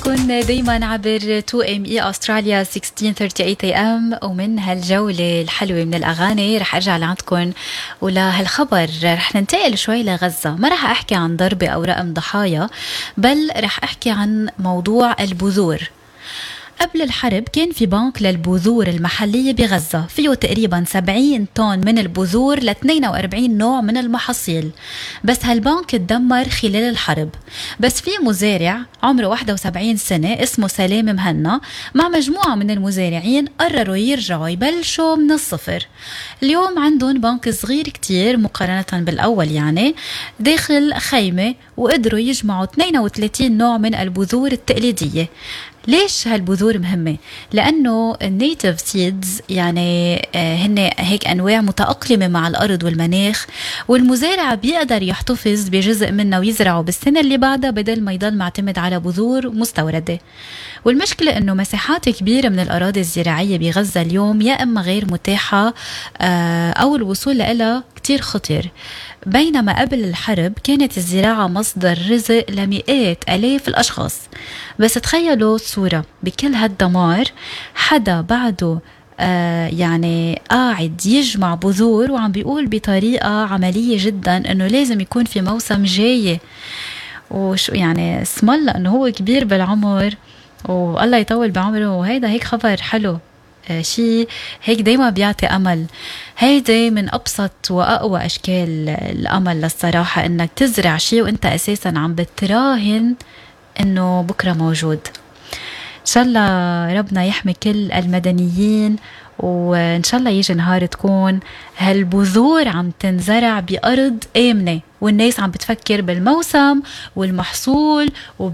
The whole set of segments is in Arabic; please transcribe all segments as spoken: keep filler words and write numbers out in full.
معكم دايما عبر تو ام اي استراليا ستة عشر ثلاثة وثلاثين اي ام، ومن هالجولة الحلوة من الأغاني رح أرجع لعندكم ولهالخبر. رح ننتقل شوي لغزة. ما رح أحكي عن ضربة أو رقم ضحايا، بل رح أحكي عن موضوع البذور. قبل الحرب كان في بنك للبذور المحلية بغزة فيه تقريبا سبعين طن من البذور ل اثنين وأربعين نوع من المحاصيل، بس هالبنك تدمر خلال الحرب. بس في مزارع عمره واحد وسبعين سنة اسمه سلام مهنا مع مجموعة من المزارعين قرروا يرجعوا يبلشوا من الصفر. اليوم عندهم بنك صغير كتير مقارنة بالأول، يعني داخل خيمة، وقدروا يجمعوا اثنين وثلاثين نوع من البذور التقليدية. ليش هالبذور مهمة؟ لأنه النيتيف سيدز يعني هن هيك أنواع متأقلمة مع الأرض والمناخ، والمزارع بيقدر يحتفظ بجزء منه ويزرعه بالسنة اللي بعدها بدل ما يضل معتمد على بذور مستوردة. والمشكلة أنه مساحات كبيرة من الأراضي الزراعية بغزة اليوم يا إما غير متاحة أو الوصول لها كتير خطر، بينما قبل الحرب كانت الزراعة مصدر رزق لمئات ألاف الأشخاص. بس تخيلوا صورة بكل هالدمار، حدا بعده آه يعني قاعد يجمع بذور وعم بيقول بطريقة عملية جدا انه لازم يكون في موسم جاي. وشو يعني اسم الله انه هو كبير بالعمر والله يطول بعمره، وهيدا هيك خبر حلو، آه شيء هيك دايما بيعطي أمل. هيدي من أبسط وأقوى أشكال الأمل للصراحة، إنك تزرع شيء وإنت أساسا عم بتراهن إنه بكرة موجود. إن شاء الله ربنا يحمي كل المدنيين، وإن شاء الله يجي نهار تكون هالبذور عم تنزرع بأرض آمنة، والناس عم بتفكر بالموسم والمحصول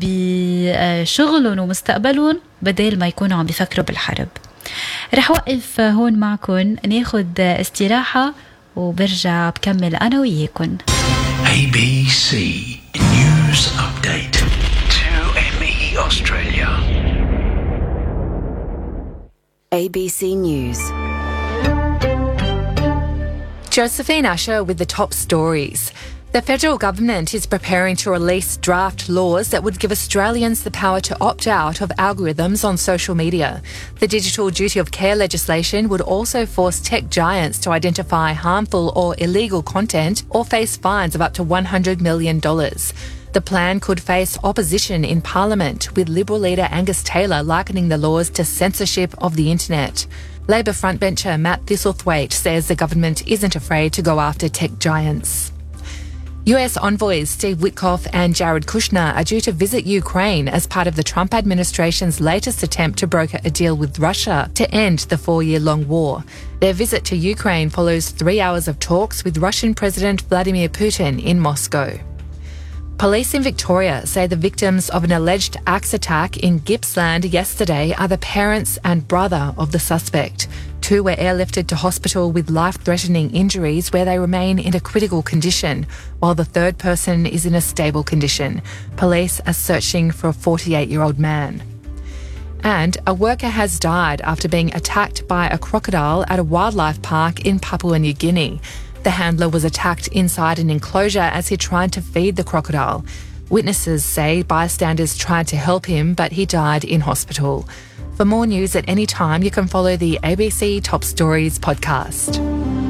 وبشغلهم ومستقبلهم بدل ما يكونوا عم بيفكروا بالحرب. رح وقف هون معكم ناخد استراحة وبرجع بكمل أنا وياكم. A B C News Update two M E Australia. A B C News. Josephine Usher with the top stories. The federal government is preparing to release draft laws that would give Australians the power to opt out of algorithms on social media. The digital duty of care legislation would also force tech giants to identify harmful or illegal content or face fines of up to one hundred million dollars. The plan could face opposition in Parliament, with Liberal leader Angus Taylor likening the laws to censorship of the internet. Labor frontbencher Matt Thistlethwaite says the government isn't afraid to go after tech giants. U S envoys Steve Witkoff and Jared Kushner are due to visit Ukraine as part of the Trump administration's latest attempt to broker a deal with Russia to end the four-year-long war. Their visit to Ukraine follows three hours of talks with Russian President Vladimir Putin in Moscow. Police in Victoria say the victims of an alleged axe attack in Gippsland yesterday are the parents and brother of the suspect. Two were airlifted to hospital with life-threatening injuries where they remain in a critical condition, while the third person is in a stable condition. Police are searching for a forty-eight-year-old man. And a worker has died after being attacked by a crocodile at a wildlife park in Papua New Guinea. The handler was attacked inside an enclosure as he tried to feed the crocodile. Witnesses say bystanders tried to help him, but he died in hospital. For more news at any time, you can follow the A B C Top Stories podcast.